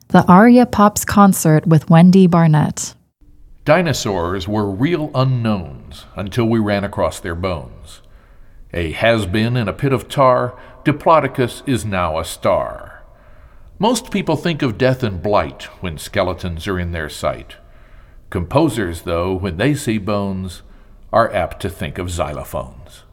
The Aria Pops concert with Wendy Barnett. Dinosaurs were real unknowns until we ran across their bones. A has-been in a pit of tar, Diplodocus is now a star. Most people think of death and blight when skeletons are in their sight. Composers, though, when they see bones, are apt to think of xylophones.